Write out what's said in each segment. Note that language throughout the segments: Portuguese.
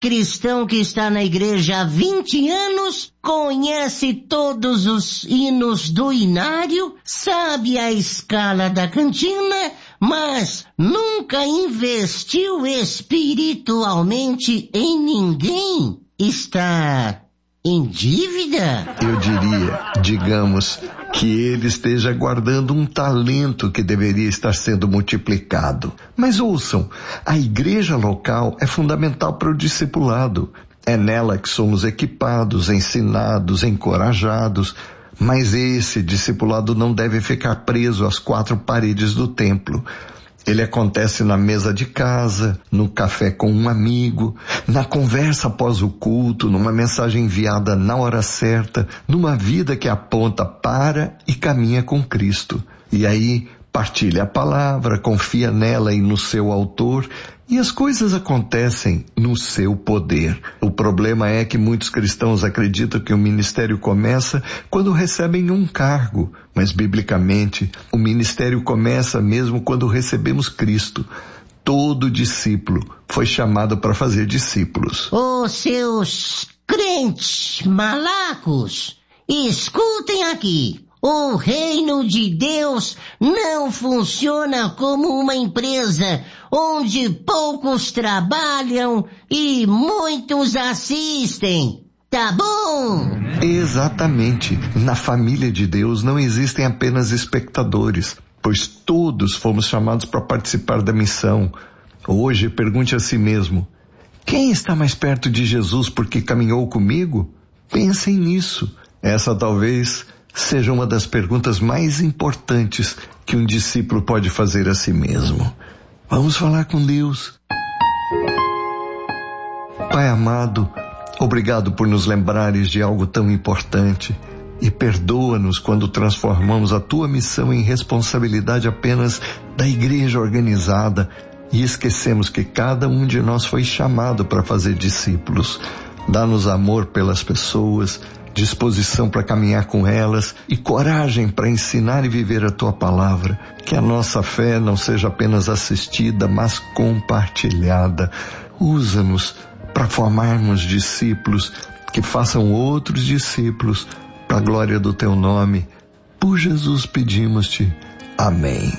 cristão que está na igreja há 20 anos, conhece todos os hinos do inário, sabe a escala da cantina, mas nunca investiu espiritualmente em ninguém. Está em dívida? Eu diria, digamos, que ele esteja guardando um talento que deveria estar sendo multiplicado. Mas ouçam, a igreja local é fundamental para o discipulado. É nela que somos equipados, ensinados, encorajados. Mas esse discipulado não deve ficar preso às 4 paredes do templo. Ele acontece na mesa de casa, no café com um amigo, na conversa após o culto, numa mensagem enviada na hora certa, numa vida que aponta para e caminha com Cristo. E aí, partilha a palavra, confia nela e no seu autor, e as coisas acontecem no seu poder. O problema é que muitos cristãos acreditam que o ministério começa quando recebem um cargo, mas biblicamente o ministério começa mesmo quando recebemos Cristo. Todo discípulo foi chamado para fazer discípulos. Os seus crentes malacos, escutem aqui. O reino de Deus não funciona como uma empresa onde poucos trabalham e muitos assistem. Tá bom? Exatamente. Na família de Deus não existem apenas espectadores, pois todos fomos chamados para participar da missão. Hoje, pergunte a si mesmo: quem está mais perto de Jesus porque caminhou comigo? Pensem nisso. Essa talvez seja uma das perguntas mais importantes que um discípulo pode fazer a si mesmo. Vamos falar com Deus. Pai amado, obrigado por nos lembrares de algo tão importante e perdoa-nos quando transformamos a tua missão em responsabilidade apenas da igreja organizada e esquecemos que cada um de nós foi chamado para fazer discípulos. Dá-nos amor pelas pessoas, disposição para caminhar com elas e coragem para ensinar e viver a tua palavra. Que a nossa fé não seja apenas assistida, mas compartilhada. Usa-nos para formarmos discípulos que façam outros discípulos para a glória do teu nome. Por Jesus pedimos-te. Amém.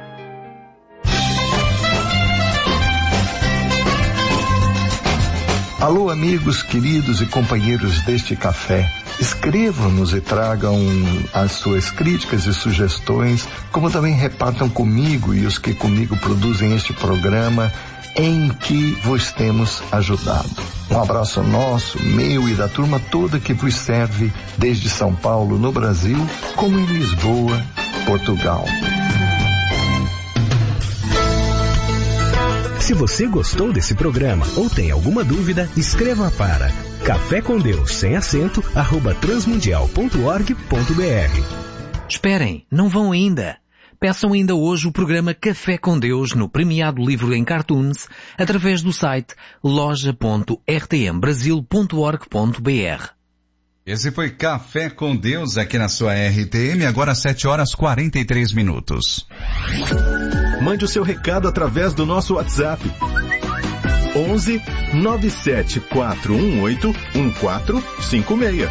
Alô, amigos queridos e companheiros deste café. Escrevam-nos e tragam as suas críticas e sugestões, como também repartam comigo e os que comigo produzem este programa em que vos temos ajudado. Um abraço nosso, meu e da turma toda que vos serve desde São Paulo, no Brasil, como em Lisboa, Portugal. Se você gostou desse programa ou tem alguma dúvida, escreva para Café com Deus, sem acento, @transmundial.org.br. Esperem, não vão ainda. Peçam ainda hoje o programa Café com Deus no premiado livro em cartoons através do site loja.rtmbrasil.org.br. Esse foi Café com Deus aqui na sua RTM, agora 7h43. Mande o seu recado através do nosso WhatsApp. 11 97418 1456.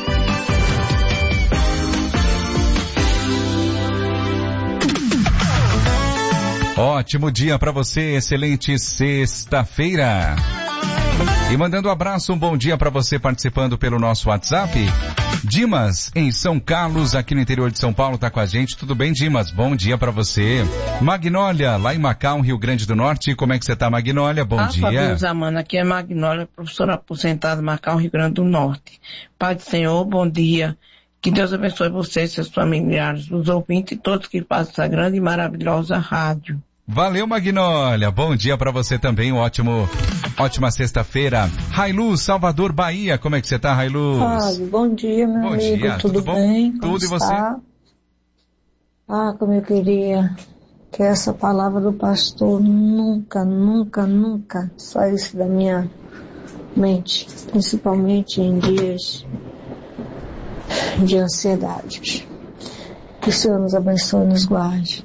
Ótimo dia para você, excelente sexta-feira. E mandando um abraço, um bom dia para você participando pelo nosso WhatsApp. Dimas, em São Carlos, aqui no interior de São Paulo, tá com a gente. Tudo bem, Dimas? Bom dia para você. Magnólia, lá em Macau, Rio Grande do Norte. Como é que você tá, Magnólia? Bom dia. Fabio Zamana, aqui é Magnólia, professora aposentada, Macau, Rio Grande do Norte. Pai do Senhor, bom dia. Que Deus abençoe você e seus familiares, os ouvintes e todos que fazem essa grande e maravilhosa rádio. Valeu, Magnólia. Bom dia pra você também. Ótima sexta-feira. Railuz, Salvador, Bahia. Como é que você tá, Railuz? Bom dia, meu amigo. Dia. Tudo bem? Tudo Como e você? está? Como eu queria que essa palavra do pastor nunca saísse da minha mente, principalmente em dias de ansiedade. Que o Senhor nos abençoe e nos guarde.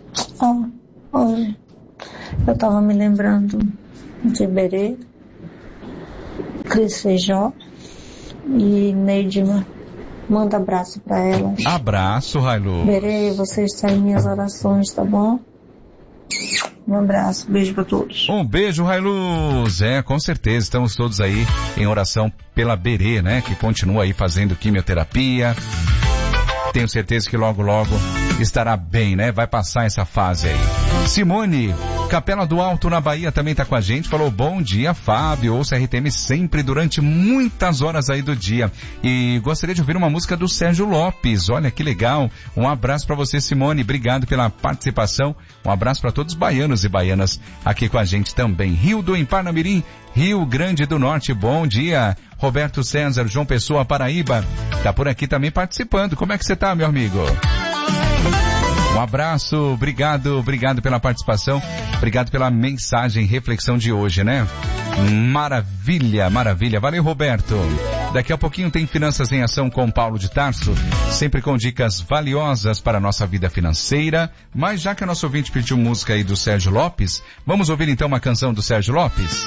Eu estava me lembrando de Iberê, Cris Feijó e Neidima. Manda abraço para ela. Abraço, Railu. Berê, você está em minhas orações, tá bom? Um abraço, beijo para todos. Um beijo, Railuz. Com certeza, estamos todos aí em oração pela Berê, né? Que continua aí fazendo quimioterapia. Tenho certeza que logo, logo estará bem, né? Vai passar essa fase aí. Simone, Capela do Alto na Bahia também tá com a gente. Falou, bom dia, Fábio. Ouça RTM sempre durante muitas horas aí do dia. E gostaria de ouvir uma música do Sérgio Lopes. Olha que legal. Um abraço para você, Simone. Obrigado pela participação. Um abraço para todos os baianos e baianas aqui com a gente também. Rildo em Parnamirim, Rio Grande do Norte. Bom dia. Roberto César, João Pessoa, Paraíba. Tá por aqui também participando. Como é que você tá, meu amigo? Um abraço, obrigado pela participação, obrigado pela mensagem, reflexão de hoje, né? Maravilha, valeu, Roberto. Daqui a pouquinho tem Finanças em Ação com Paulo de Tarso, sempre com dicas valiosas para a nossa vida financeira, mas já que a nossa ouvinte pediu música aí do Sérgio Lopes, vamos ouvir então uma canção do Sérgio Lopes?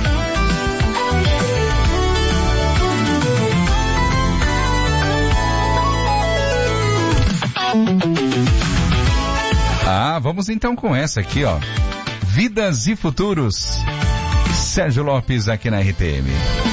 Vamos então com essa aqui, ó. Vidas e Futuros. Sérgio Lopes aqui na RTM.